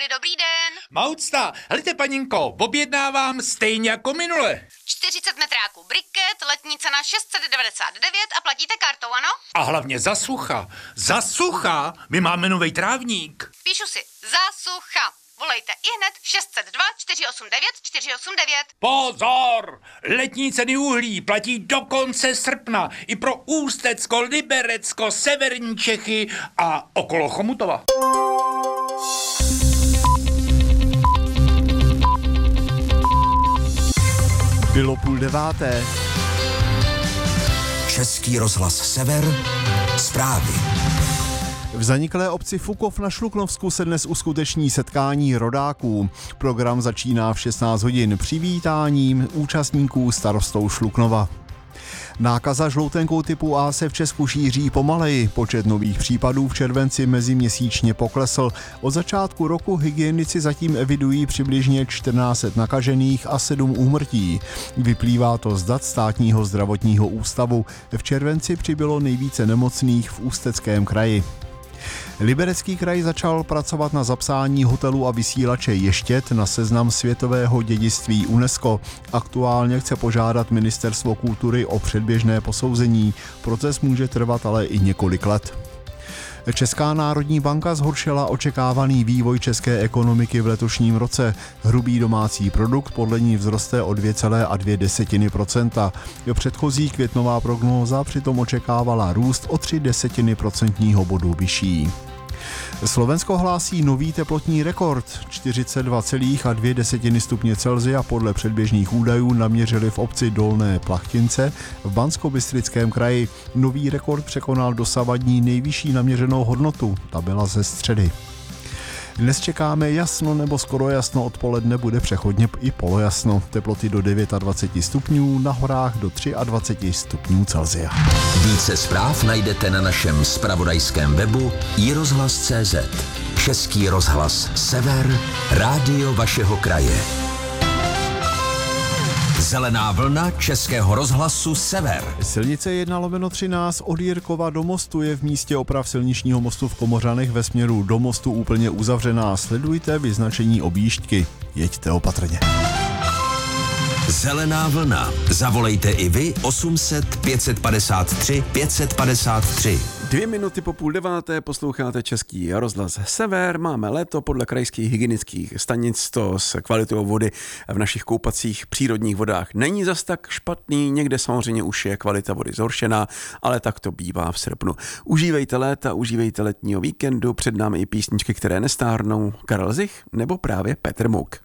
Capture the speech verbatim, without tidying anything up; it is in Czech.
centrály, dobrý den. Maucta, helejte paninko, objednávám stejně jako minule. čtyřicet metráků briket, letní cena šest set devadesát devět a platíte kartou, ano? A hlavně za sucha. Za sucha? My máme novej trávník. Píšu si, za sucha. Volejte ihned šest set dva čtyři osm devět čtyři osm devět. Pozor! Letní ceny uhlí platí do konce srpna i pro Ústecko, Liberecko, severní Čechy a okolo Chomutova. Bylo půl deváté. Český rozhlas Sever, zprávy. V zaniklé obci Fukov na Šluknovsku se dnes uskuteční setkání rodáků. Program začíná v šestnáct hodin přivítáním účastníků starostou Šluknova. Nákaza žloutenkou typu A se v Česku šíří pomaleji. Počet nových případů v červenci meziměsíčně poklesl. Od začátku roku hygienici zatím evidují přibližně čtrnáct set nakažených a sedm úmrtí. Vyplývá to z dat státního zdravotního ústavu. V červenci přibylo nejvíce nemocných v Ústeckém kraji. Liberecký kraj začal pracovat na zapsání hotelu a vysílače Ještěd na seznam světového dědictví UNESCO. Aktuálně chce požádat Ministerstvo kultury o předběžné posouzení. Proces může trvat ale i několik let. Česká národní banka zhoršila očekávaný vývoj české ekonomiky v letošním roce. Hrubý domácí produkt podle ní vzroste o dvě celé dvě desetiny procenta. Předchozí květnová prognóza přitom očekávala růst o tři desetiny procentního bodu vyšší. Slovensko hlásí nový teplotní rekord. čtyřicet dva celá dvě desetiny stupně Celsia podle předběžných údajů naměřili v obci Dolné Plachtince v Banskobystrickém kraji. Nový rekord překonal dosavadní nejvyšší naměřenou hodnotu. Ta byla ze středy. Dnes čekáme jasno nebo skoro jasno, odpoledne bude přechodně i polojasno. Teploty do dvacet devět stupňů, na horách do dvacet tři stupňů Celsia. Více zpráv najdete na našem zpravodajském webu i rozhlas tečka cé zet. Český rozhlas Sever, rádio vašeho kraje. Zelená vlna Českého rozhlasu Sever. Silnice jedna lomeno třináct od Jirkova do Mostu je v místě oprav silničního mostu v Komořanech ve směru do Mostu úplně uzavřená. Sledujte vyznačení objížďky. Jeďte opatrně. Zelená vlna. Zavolejte i vy osm set pět set padesát tři pět set padesát tři. Dvě minuty po půl deváté posloucháte Český rozhlas Sever. Máme léto, podle krajských hygienických stanic to s kvalitou vody v našich koupacích přírodních vodách není zas tak špatný. Někde samozřejmě už je kvalita vody zhoršená, ale tak to bývá v srpnu. Užívejte léta, užívejte letního víkendu, před námi i písničky, které nestárnou. Karel Zich nebo právě Petr Muk.